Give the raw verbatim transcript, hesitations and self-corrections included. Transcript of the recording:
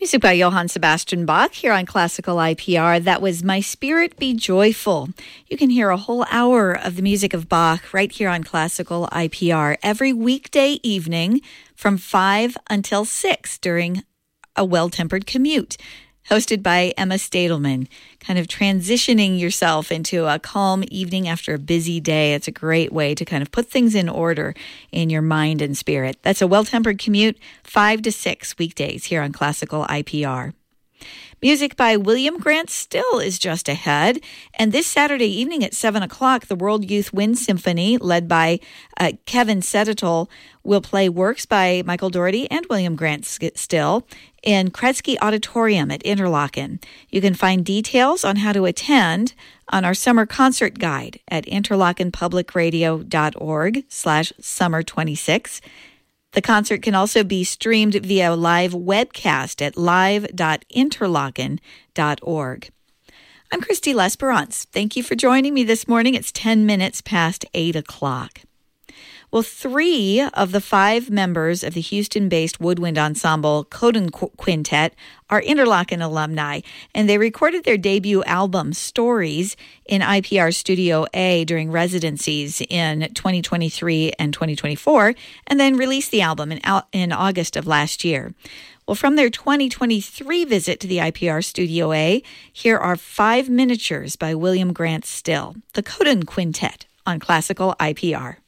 Music by Johann Sebastian Bach here on Classical I P R. That was My Spirit Be Joyful. You can hear a whole hour of the music of Bach right here on Classical I P R every weekday evening from five until six during a well-tempered commute. Hosted by Emma Stadelman, kind of transitioning yourself into a calm evening after a busy day. It's a great way to kind of put things in order in your mind and spirit. That's a well-tempered commute, five to six weekdays here on Classical I P R. Music by William Grant Still is just ahead. And this Saturday evening at seven o'clock, the World Youth Wind Symphony, led by uh, Kevin Sedetol, will play works by Michael Dougherty and William Grant Still in Kretzky Auditorium at Interlaken. You can find details on how to attend on our summer concert guide at interlakenpublicradio.org slash summer 26. The concert can also be streamed via live webcast at live dot interlaken dot org. I'm Christy Lesperance. Thank you for joining me this morning. It's ten minutes past eight o'clock. Well, three of the five members of the Houston-based woodwind ensemble Coden Quintet are Interlaken alumni, and they recorded their debut album, Stories, in I P R Studio A during residencies in twenty twenty-three and twenty twenty-four, and then released the album in, in August of last year. Well, from their twenty twenty-three visit to the I P R Studio A, here are five miniatures by William Grant Still, the Coden Quintet on Classical I P R.